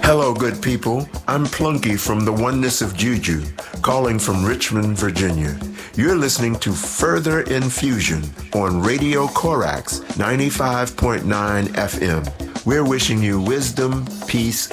Hello, good people. I'm Plunky from the Oneness of Juju, calling from Richmond, Virginia. You're listening to Further Infusion on Radio Corax 95.9 FM. We're wishing you wisdom, peace,